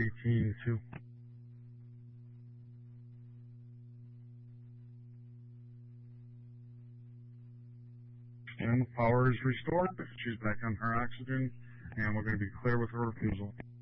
18-2. And the power is restored. She's back on her oxygen, and we're going to be clear with her refusal.